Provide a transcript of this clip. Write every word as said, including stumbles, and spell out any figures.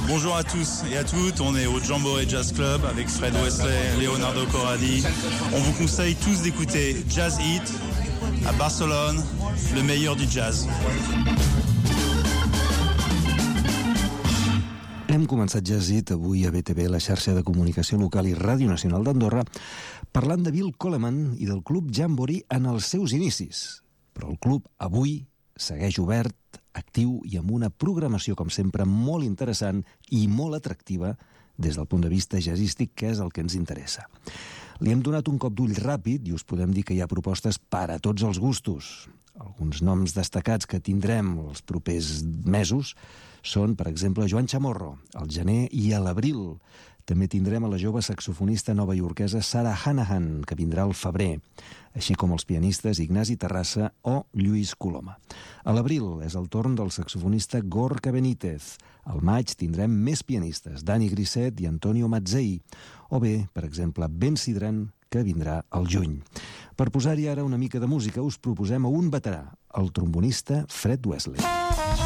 Bonjour à tous et à toutes, on est au Jamboree Jazz Club avec Fred Wesley, Leonardo Corradi. On vous conseille tous d'écouter Jazz Hit à Barcelone, le meilleur du jazz. Hem començat Jazz Hit avui a B T V, la xarxa de comunicació local i Ràdio Nacional d'Andorra, parlant de Bill Coleman i del Club Jamboree en els seus inicis. Però el club avui segueix obert, actiu i amb una programació, com sempre, molt interessant i molt atractiva des del punt de vista jazzístic, que és el que ens interessa. Li hem donat un cop d'ull ràpid i us podem dir que hi ha propostes per a tots els gustos. Alguns noms destacats que tindrem els propers mesos són, per exemple, Joan Chamorro, al gener i a l'abril. També tindrem a la jove saxofonista novaiorquesa Sarah Hanahan, que vindrà al febrer, així com els pianistes Ignasi Terrassa o Lluís Coloma. A l'abril és el torn del saxofonista Gorka Benítez. Al maig tindrem més pianistes, Dani Grisset i Antonio Mazzei, o bé, per exemple, Ben Sidran, que vindrà al juny. Per posar-hi ara una mica de música, us proposem a un veterà, el trombonista Fred Wesley.